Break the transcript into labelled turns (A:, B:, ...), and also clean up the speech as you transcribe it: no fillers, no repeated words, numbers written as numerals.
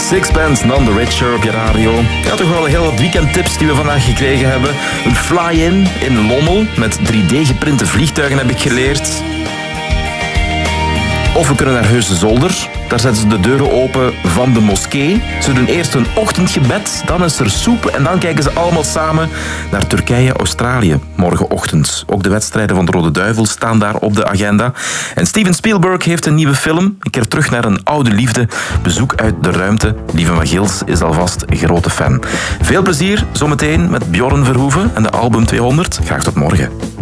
A: Sixpence None the Richer op je radio. Ja, toch wel heel wat weekendtips die we vandaag gekregen hebben. Een fly-in in Lommel met 3D-geprinte vliegtuigen heb ik geleerd. Of we kunnen naar Heusden-Zolder. Daar zetten ze de deuren open van de moskee. Ze doen eerst een ochtendgebed, dan is er soep en dan kijken ze allemaal samen naar Turkije-Australië morgenochtend. Ook de wedstrijden van de Rode Duivels staan daar op de agenda. En Steven Spielberg heeft een nieuwe film. Een keer terug naar een oude liefde. Bezoek uit de ruimte. Lieve Magiels is alvast een grote fan. Veel plezier zometeen met Bjorn Verhoeven en de album 200. Graag tot morgen.